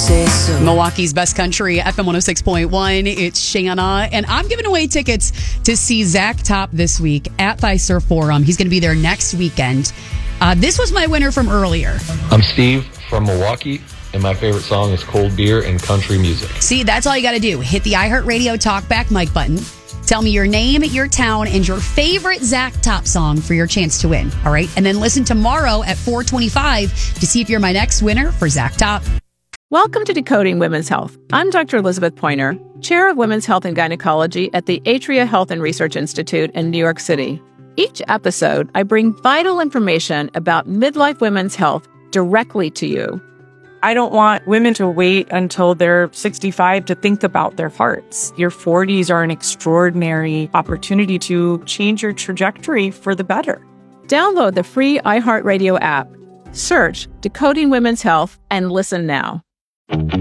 say so. Milwaukee's Best Country, FM 106.1. It's Shanna, and I'm giving away tickets to see Zach Top this week at Fiserv Forum. He's going to be there next weekend. This was my winner from earlier. I'm Steve from Milwaukee, and my favorite song is Cold Beer and Country Music. See, that's all you got to do. Hit the iHeartRadio Talkback mic button. Tell me your name, your town, and your favorite Zach Top song for your chance to win. All right? And then listen tomorrow at 4:25 to see if you're my next winner for Zach Top. Welcome to Decoding Women's Health. I'm Dr. Elizabeth Pointer, Chair of Women's Health and Gynecology at the Atria Health and Research Institute in New York City. Each episode, I bring vital information about midlife women's health directly to you. I don't want women to wait until they're 65 to think about their hearts. Your 40s are an extraordinary opportunity to change your trajectory for the better. Download the free iHeartRadio app. Search Decoding Women's Health and listen now.